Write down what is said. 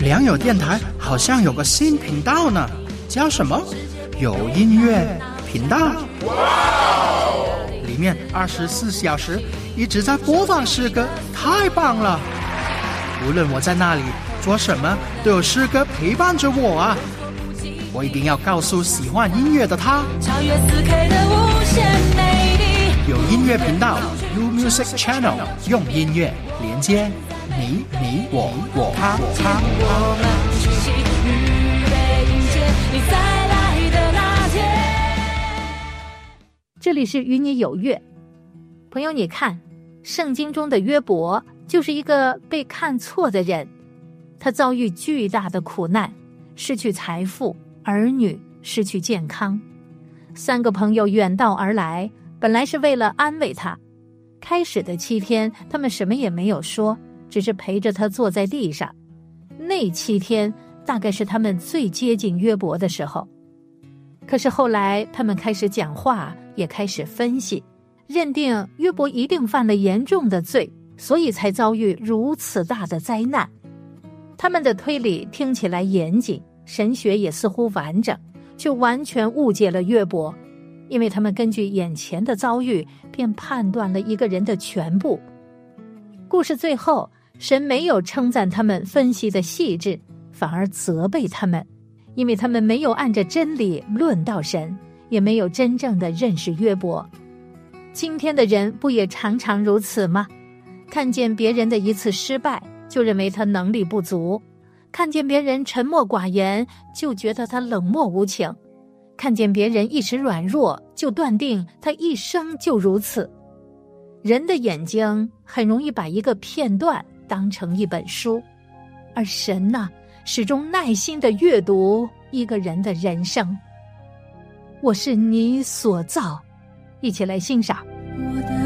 良友电台好像有个新频道呢，叫什么？有音乐频道。里面24小时一直在播放诗歌，太棒了！无论我在那里做什么，都有诗歌陪伴着我啊！我一定要告诉喜欢音乐的他， 超越4K 的无限美丽。 有音乐频道 U Music Channel， 用音乐连接你我他。 我们一起预备迎接你再来的那天。 这里是与你有约。朋友，你看，圣经中的约伯就是一个被看错的人，他遭遇巨大的苦难，失去财富，儿女失去健康。3个朋友远道而来，本来是为了安慰他。开始的7天，他们什么也没有说，只是陪着他坐在地上。那7天大概是他们最接近约伯的时候。可是后来他们开始讲话，也开始分析，认定约伯一定犯了严重的罪，所以才遭遇如此大的灾难。他们的推理听起来严谨，神学也似乎完整，却完全误解了约伯，因为他们根据眼前的遭遇便判断了一个人的全部。故事最后，神没有称赞他们分析的细致，反而责备他们，因为他们没有按着真理论到神，也没有真正的认识约伯。今天的人不也常常如此吗？看见别人的一次失败，就认为他能力不足；看见别人沉默寡言，就觉得他冷漠无情；看见别人一时软弱，就断定他一生就如此。人的眼睛很容易把一个片段当成一本书，而神呢，始终耐心地阅读一个人的人生。我是你所造，一起来欣赏。 我的